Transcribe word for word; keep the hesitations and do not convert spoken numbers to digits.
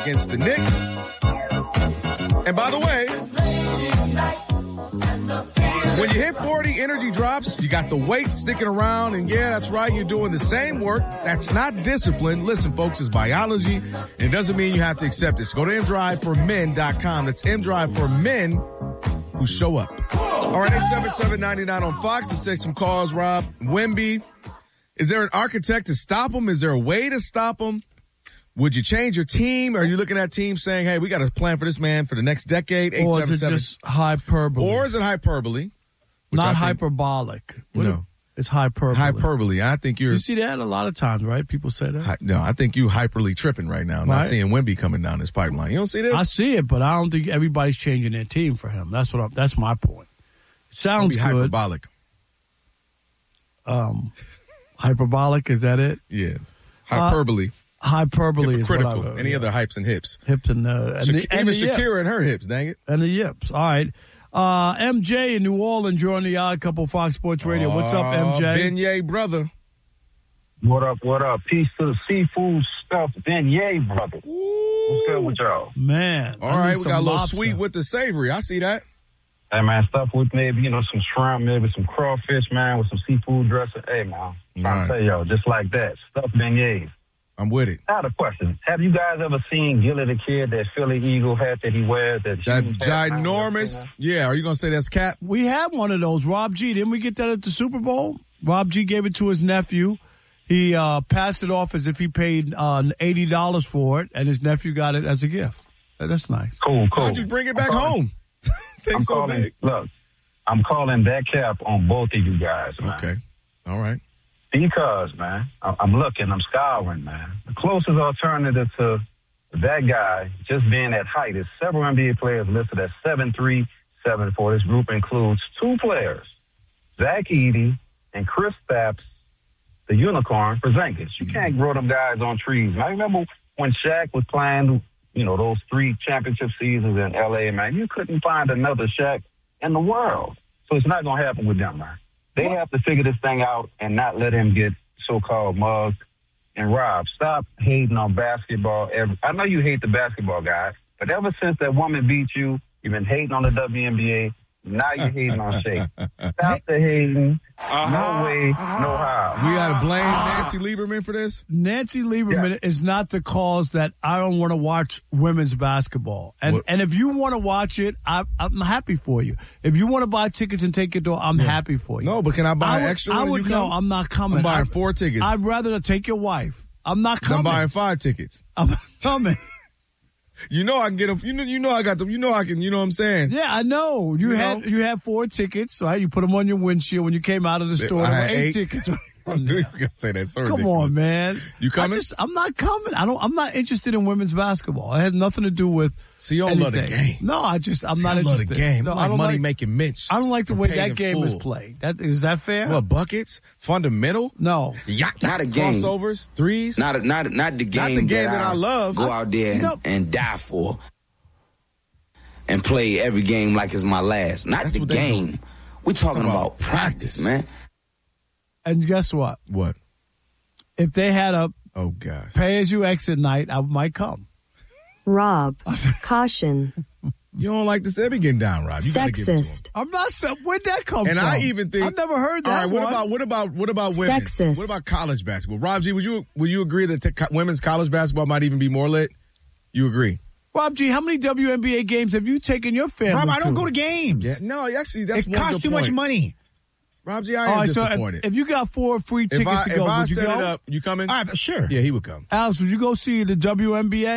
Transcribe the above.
against the Knicks. And by the way, when you hit forty, energy drops. You got the weight sticking around. And yeah, that's right. You're doing the same work. That's not discipline. Listen, folks, it's biology. And it doesn't mean you have to accept it. So go to m drive for men dot com. That's M Drive for men who show up. All right, eight seven seven, nine nine on Fox. Let's take some calls, Rob. Wemby. Is there an architect to stop him? Is there a way to stop him? Would you change your team? Are you looking at teams saying, hey, we got a plan for this man for the next decade? Or is it just hyperbole? Or is it hyperbole? Not hyperbolic. What no. It's hyperbole. Hyperbole. I think you're... You see that a lot of times, right? People say that. Hi, no, I think you hyperly tripping right now. I'm right? not seeing Wemby coming down this pipeline. You don't see this? I see it, but I don't think everybody's changing their team for him. That's what. I'm, that's my point. It sounds good. Hyperbolic. Um, hyperbolic, is that it? Yeah. Hyperbole. Uh, hyperbole is critical. what I, Any yeah. other hypes and hips? Hips and, uh, and Sha- the, and even the Shakira yips. and her hips, dang it. And the yips. All right. Uh, M J in New Orleans, you're on the Odd Couple Fox Sports Radio. Oh, What's up, M J? Beignet, brother. What up, what up? Peace to the seafood stuffed beignet, brother. Ooh. What's good with y'all? Man. All I right, need we some got a little lobster. sweet with the savory. I see that. Hey, man, stuff with maybe, you know, some shrimp, maybe some crawfish, man, with some seafood dressing. Hey, man, I'm trying to tell y'all, just like that, stuffed beignets. I'm with it. I had a question. Have you guys ever seen Gilly the Kid, that Philly Eagle hat that he wears? That, That huge hat, man? ginormous. Yeah, are you going to say that's Cap? We had one of those. Rob G. Didn't we get that at the Super Bowl? Rob G. gave it to his nephew. He uh, passed it off as if he paid uh, eighty dollars for it, and his nephew got it as a gift. That's nice. Cool, cool. How'd you bring it back I'm home? I'm so calling, big. look, I'm calling that cap on both of you guys, man. Okay. All right. Because, man, I'm looking, I'm scouring, man. The closest alternative to that guy just being that height is several N B A players listed at seven three, seven four. This group includes two players, Zach Edey and Chris Stapps, the unicorn for Porzingis. You can't grow them guys on trees. I remember when Shaq was playing, you know, those three championship seasons in L A, man, you couldn't find another Shaq in the world. So it's not going to happen with them, man. They have to figure this thing out and not let him get so-called mugged. And, Rob, stop hating on basketball. Every, I know you hate the basketball guy, but ever since that woman beat you, you've been hating on the W N B A. Now you're hating on Shea. Stop the hating. Uh-huh. No way, no how. We got to blame Nancy Lieberman for this? Nancy Lieberman Yeah. is not the cause that I don't want to watch women's basketball. And What? and if you want to watch it, I, I'm happy for you. If you want to buy tickets and take it to, I'm happy for you. No, but can I buy I an would, extra I one? would and you no, come? I'm not coming. I'm buying I- four tickets. I'd rather take your wife. I'm not coming. I'm buying five tickets. I'm coming. You know I can get them. You know, you know I got them. You know I can. You know what I'm saying? Yeah, I know. You, You had know? you had four tickets, right? You put them on your windshield when you came out of the store. I There had were eight, eight. tickets. I knew you were gonna say that. So Come ridiculous. on, man. You coming? I just, I'm not coming. I don't. I'm not interested in women's basketball. It has nothing to do with. See, you don't love the anything. game. No, I just. I'm See, not I love interested. the game. No, I I like don't money like. making Mitch. I don't like the for way paying that the game is fool. played. That is that fair? What, buckets? Fundamental? No. Yacht, Not a game. Crossovers? Threes? Not, a, not, not the game, Not the game that I love. Go out there and, No. and die for, and play every game like it's my last. Not That's the what they game. do. We're talking Talking about, about practice, practice. man. And guess what? What? If they had a Oh, gosh. pay as you exit night, I might come. Rob, caution, You don't like this? Let me get down, Rob. You gotta give it to him. sexist, I'm not. sa- Where'd that come And from? I even think I've never heard that. All right, what one. about what about what about women? Sexist. What about college basketball? Rob G, would you would you agree that t- co- women's college basketball might even be more lit? You agree? Rob G? How many W N B A games have you taken your family Rob, I don't to? go to games. Yeah. No, actually, that's It one costs good too much point. money. Rob G, I All am right, so disappointed. if, if you got four free If tickets I, to if go, I would you set go? it up, you coming? All right, sure. Yeah, he would come. Alex, would you go see the W N B A?